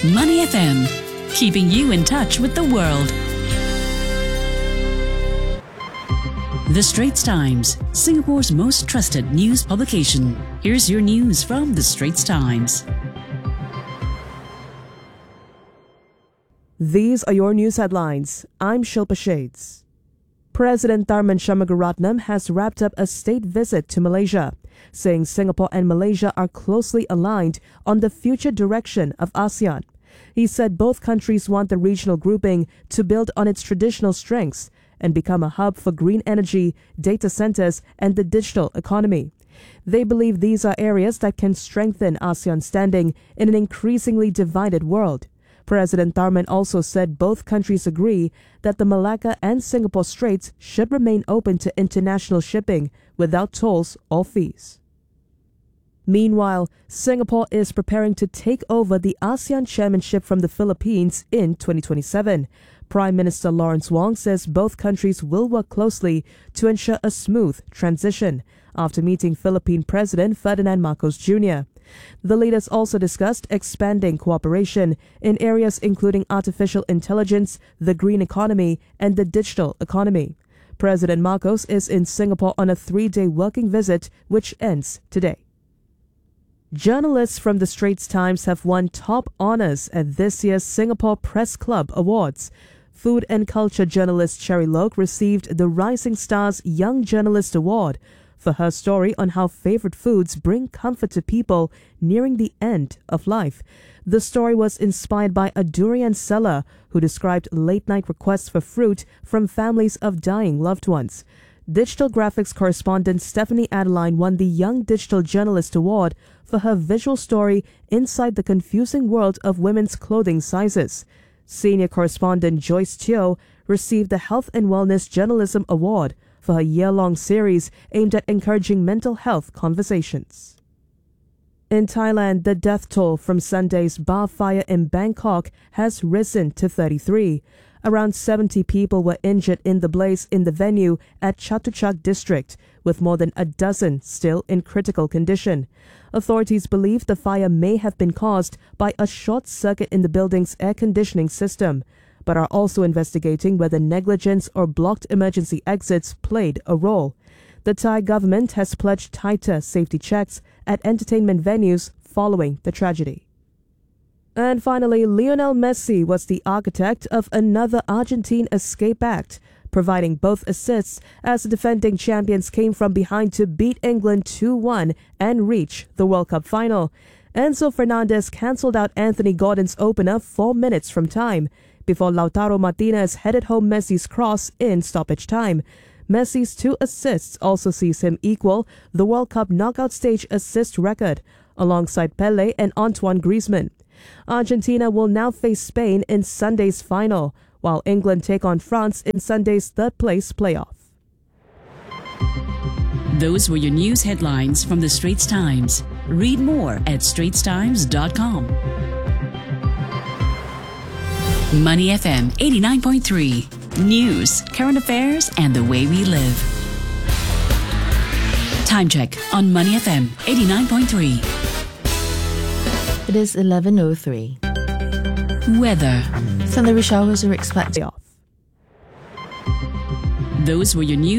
Money FM, keeping you in touch with the world. The Straits Times, Singapore's most trusted news publication. Here's your news from The Straits Times. These are your news headlines. I'm Shilpa Shades. President Tharman Shanmugaratnam has wrapped up a state visit to Malaysia, saying Singapore and Malaysia are closely aligned on the future direction of ASEAN. He said both countries want the regional grouping to build on its traditional strengths and become a hub for green energy, data centers, and the digital economy. They believe these are areas that can strengthen ASEAN's standing in an increasingly divided world. President Tharman also said both countries agree that the Malacca and Singapore Straits should remain open to international shipping without tolls or fees. Meanwhile, Singapore is preparing to take over the ASEAN chairmanship from the Philippines in 2027. Prime Minister Lawrence Wong says both countries will work closely to ensure a smooth transition after meeting Philippine President Ferdinand Marcos Jr. The leaders also discussed expanding cooperation in areas including artificial intelligence, the green economy, and the digital economy. President Marcos is in Singapore on a 3-day working visit, which ends today. Journalists from the Straits Times have won top honors at this year's Singapore Press Club Awards. Food and culture journalist Cherry Loke received the Rising Stars Young Journalist Award for her story on how favorite foods bring comfort to people nearing the end of life. The story was inspired by a durian seller who described late-night requests for fruit from families of dying loved ones. Digital graphics correspondent Stephanie Adeline won the Young Digital Journalist Award for her visual story Inside the Confusing World of Women's Clothing Sizes. Senior correspondent Joyce Teo received the Health and Wellness Journalism Award for her year-long series aimed at encouraging mental health conversations. In Thailand, the death toll from Sunday's bar fire in Bangkok has risen to 33. Around 70 people were injured in the blaze in the venue at Chatuchak district, with more than a dozen still in critical condition. Authorities believe the fire may have been caused by a short circuit in the building's air conditioning system, but are also investigating whether negligence or blocked emergency exits played a role. The Thai government has pledged tighter safety checks at entertainment venues following the tragedy. And finally, Lionel Messi was the architect of another Argentine escape act, providing both assists as the defending champions came from behind to beat England 2-1 and reach the World Cup final. Enzo Fernandez cancelled out Anthony Gordon's opener 4 minutes from time, before Lautaro Martinez headed home Messi's cross in stoppage time. Messi's 2 assists also sees him equal the World Cup knockout stage assist record, alongside Pelé and Antoine Griezmann. Argentina will now face Spain in Sunday's final, while England take on France in Sunday's third-place playoff. Those were your news headlines from The Straits Times. Read more at straitstimes.com. Money FM 89.3. News, current affairs, and the way we live. Time check on Money FM 89.3. It is 11:03. Weather. Thundery showers are expected. Those were your news.